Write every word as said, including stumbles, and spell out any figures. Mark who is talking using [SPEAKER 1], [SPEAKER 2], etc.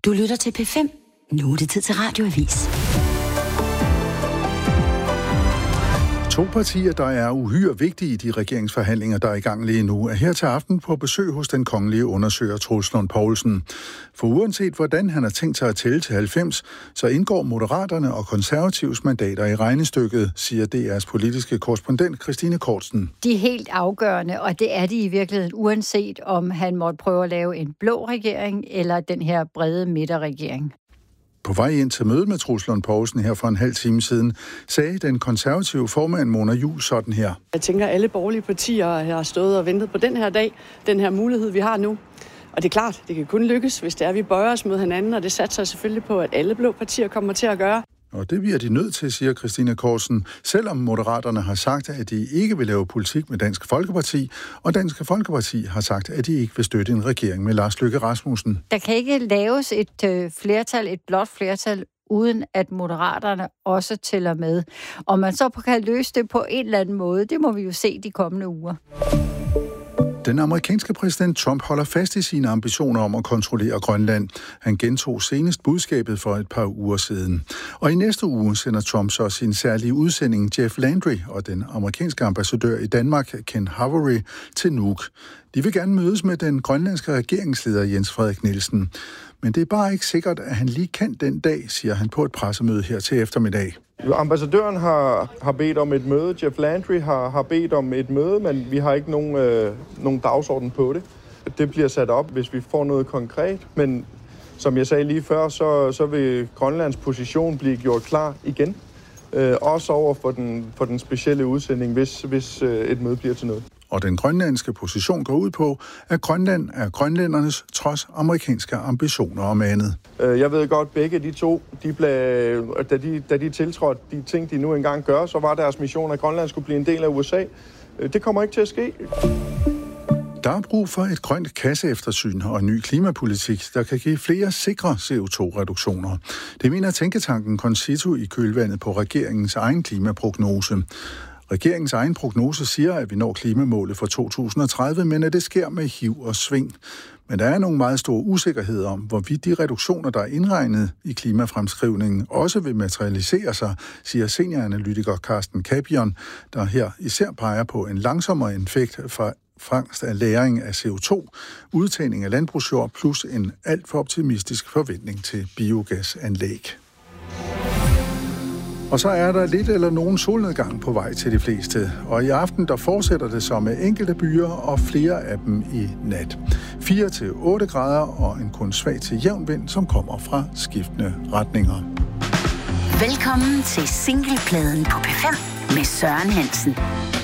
[SPEAKER 1] Du lytter til P fem. Nu er det tid til Radioavis.
[SPEAKER 2] To partier, der er uhyre vigtige i de regeringsforhandlinger, der er i gang lige nu, er her til aften på besøg hos den kongelige undersøger Troels Lund Poulsen. For uanset hvordan han har tænkt sig at tælle til halvfems, så indgår Moderaterne og Konservatives mandater i regnestykket, siger D R's politiske korrespondent Christine Kortsen.
[SPEAKER 3] De er helt afgørende, og det er de i virkeligheden, uanset om han måtte prøve at lave en blå regering eller den her brede midterregering.
[SPEAKER 2] På vej ind til mødet med Troels Lund Poulsen her for en halv time siden, sagde den konservative formand Mona Juul sådan her.
[SPEAKER 4] Jeg tænker, at alle borgerlige partier har stået og ventet på den her dag, den her mulighed, vi har nu. Og det er klart, det kan kun lykkes, hvis det er, vi bøjer os mod hinanden, og det satser selvfølgelig på, at alle blå partier kommer til at gøre.
[SPEAKER 2] Og det bliver de nødt til, siger Christine Kortsen, selvom Moderaterne har sagt, at de ikke vil lave politik med Dansk Folkeparti, og Dansk Folkeparti har sagt, at de ikke vil støtte en regering med Lars Løkke Rasmussen.
[SPEAKER 3] Der kan ikke laves et øh, flertal, et blot flertal, uden at Moderaterne også tæller med. Og man så kan løse det på en eller anden måde, det må vi jo se de kommende uger.
[SPEAKER 2] Den amerikanske præsident Trump holder fast i sine ambitioner om at kontrollere Grønland. Han gentog senest budskabet for et par uger siden. Og i næste uge sender Trump så sin særlige udsending Jeff Landry og den amerikanske ambassadør i Danmark, Ken Havery, til Nuuk. De vil gerne mødes med den grønlandske regeringsleder Jens Frederik Nielsen. Men det er bare ikke sikkert, at han lige kan den dag, siger han på et pressemøde her til eftermiddag.
[SPEAKER 5] Ambassadøren har, har bedt om et møde, Jeff Landry har, har bedt om et møde, men vi har ikke nogen, øh, nogen dagsorden på det. Det bliver sat op, hvis vi får noget konkret, men som jeg sagde lige før, så, så vil Grønlands position blive gjort klar igen. Øh, også over for den, for den specielle udsending, hvis, hvis øh, et møde bliver til noget.
[SPEAKER 2] Og den grønlandske position går ud på, at Grønland er grønlændernes trods amerikanske ambitioner om andet.
[SPEAKER 5] Jeg ved godt, begge de to, de blev, da, de, da de tiltrådte de ting, de nu engang gør, så var deres mission, at Grønland skulle blive en del af U S A. Det kommer ikke til at ske.
[SPEAKER 2] Der er brug for et grønt kasseeftersyn og en ny klimapolitik, der kan give flere sikre C O to reduktioner. Det mener tænketanken Concito i kølvandet på regeringens egen klimaprognose. Regeringens egen prognose siger, at vi når klimamålet for to tusind og tredive, men at det sker med hiv og sving. Men der er nogle meget store usikkerheder om, hvorvidt de reduktioner, der er indregnet i klimafremskrivningen, også vil materialisere sig, siger senioranalytiker Carsten Capion, der her især peger på en langsommere effekt fra fangst af lagring af C O to, udtagning af landbrugsjord plus en alt for optimistisk forventning til biogasanlæg. Og så er der lidt eller nogen solnedgang på vej til de fleste. Og i aften der fortsætter det så med enkelte byer og flere af dem i nat. fire til otte grader og en kun svag til jævn vind, som kommer fra skiftende retninger.
[SPEAKER 1] Velkommen til singlepladen på P fem med Søren Hansen.